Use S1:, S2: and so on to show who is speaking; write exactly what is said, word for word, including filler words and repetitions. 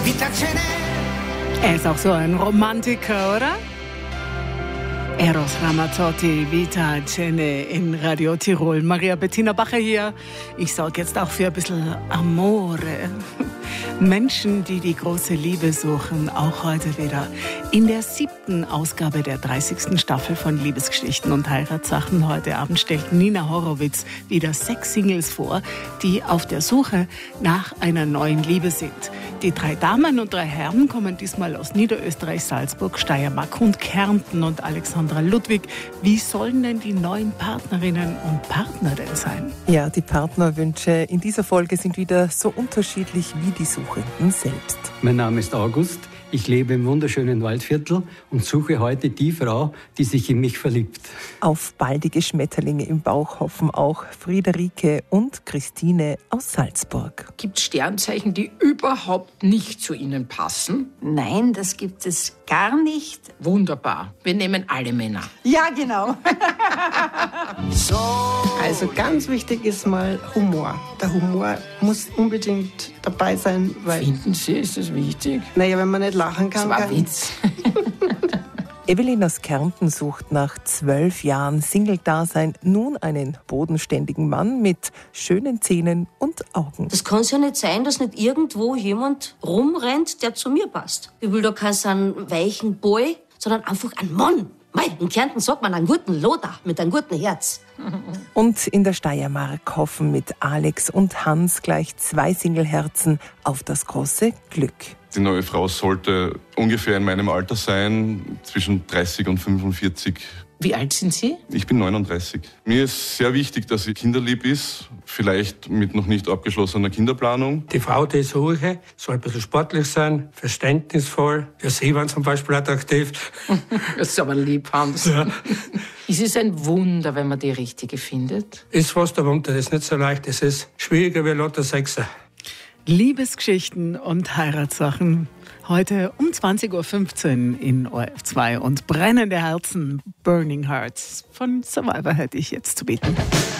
S1: Er ist auch so ein Romantiker, oder? Eros Ramazzotti, Vita Cene in Radio Tirol. Maria Bettina Bacher hier. Ich sorge jetzt auch für ein bisschen Amore. Menschen, die die große Liebe suchen, auch heute wieder. In der siebten Ausgabe der dreißigsten Staffel von Liebesgeschichten und Heiratssachen heute Abend stellt Nina Horowitz wieder sechs Singles vor, die auf der Suche nach einer neuen Liebe sind. Die drei Damen und drei Herren kommen diesmal aus Niederösterreich, Salzburg, Steiermark und Kärnten. Und Alexandra Ludwig, wie sollen denn die neuen Partnerinnen und Partner denn sein?
S2: Ja, die Partnerwünsche in dieser Folge sind wieder so unterschiedlich wie die Suchenden selbst.
S3: Mein Name ist August. Ich lebe im wunderschönen Waldviertel und suche heute die Frau, die sich in mich verliebt.
S2: Auf baldige Schmetterlinge im Bauch hoffen auch Friederike und Christine aus Salzburg.
S4: Gibt es Sternzeichen, die überhaupt nicht zu Ihnen passen?
S5: Nein, das gibt es gar nicht.
S4: Wunderbar. Wir nehmen alle Männer.
S5: Ja, genau.
S6: Also ganz wichtig ist mal Humor. Der Humor muss unbedingt dabei sein, weil...
S4: Finden Sie, ist das wichtig?
S6: Naja, wenn man nicht lachen kann...
S4: Das war
S6: kann
S4: Witz.
S2: Evelyn aus Kärnten sucht nach zwölf Jahren Single-Dasein nun einen bodenständigen Mann mit schönen Zähnen und Augen.
S7: Das kann ja nicht sein, dass nicht irgendwo jemand rumrennt, der zu mir passt. Ich will da keinen so einen weichen Boy, sondern einfach einen Mann. Mei, in Kärnten sagt man einen guten Loder mit einem guten Herz.
S2: Und in der Steiermark hoffen mit Alex und Hans gleich zwei Singleherzen auf das große Glück.
S8: Die neue Frau sollte ungefähr in meinem Alter sein, zwischen dreißig und fünfundvierzig.
S4: Wie alt sind Sie?
S8: Ich bin neununddreißig. Mir ist sehr wichtig, dass sie kinderlieb ist, vielleicht mit noch nicht abgeschlossener Kinderplanung.
S9: Die Frau, die ich suche, soll ein bisschen sportlich sein, verständnisvoll. Ja, Sie waren zum Beispiel attraktiv.
S4: Das ist aber lieb, Hans.
S9: Ja.
S4: Es ist ein Wunder, wenn man die Richtige findet.
S9: Ist fast ein Wunder, das ist nicht so leicht. Es ist schwieriger wie Lotter Sechser.
S1: Liebesgeschichten und Heiratssachen. Heute um zwanzig Uhr fünfzehn in O R F zwei und brennende Herzen, Burning Hearts von Survivor hätte ich jetzt zu bieten.